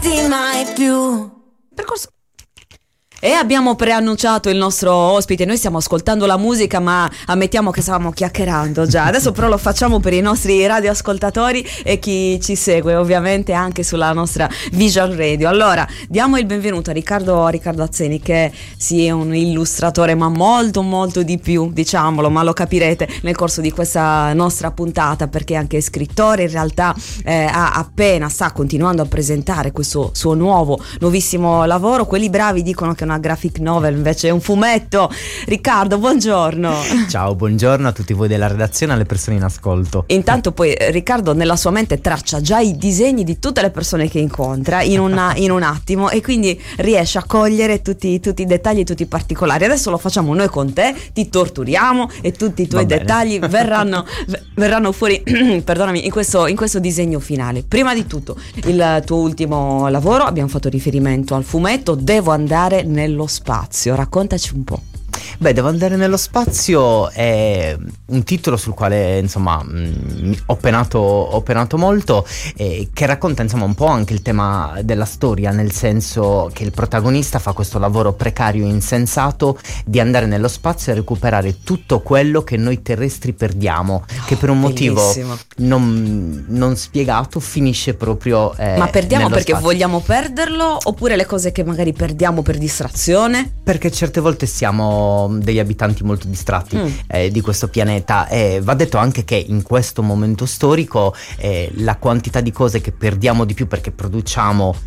lasciarti mai più. Percorso. E abbiamo preannunciato il nostro ospite. Noi stiamo ascoltando la musica, ma ammettiamo che stavamo chiacchierando già. Adesso però lo facciamo per i nostri radioascoltatori e chi ci segue ovviamente anche sulla nostra Vision Radio. Allora diamo il benvenuto a Riccardo Azzeni, che sì, è un illustratore, ma molto molto di più, diciamolo, ma lo capirete nel corso di questa nostra puntata, perché è anche scrittore. In realtà sta continuando a presentare questo suo nuovissimo lavoro. Quelli bravi dicono che una graphic novel, invece è un fumetto. Riccardo, buongiorno. Ciao, buongiorno a tutti voi della redazione e alle persone in ascolto. Intanto poi Riccardo nella sua mente traccia già i disegni di tutte le persone che incontra in un attimo, e quindi riesce a cogliere tutti i dettagli e tutti i particolari. Adesso lo facciamo noi con te, ti torturiamo e tutti i tuoi dettagli verranno fuori perdonami, in questo disegno finale. Prima di tutto, il tuo ultimo lavoro, abbiamo fatto riferimento al fumetto Devo andare nello spazio, raccontaci un po'. Beh, Devo andare nello spazio è un titolo sul quale insomma ho penato molto, che racconta insomma un po' anche il tema della storia, nel senso che il protagonista fa questo lavoro precario e insensato di andare nello spazio e recuperare tutto quello che noi terrestri perdiamo, che per un motivo non spiegato finisce proprio ma perdiamo perché spazio. Vogliamo perderlo, oppure le cose che magari perdiamo per distrazione? Perché certe volte siamo degli abitanti molto distratti di questo pianeta, e va detto anche che in questo momento storico la quantità di cose che perdiamo di più perché produciamo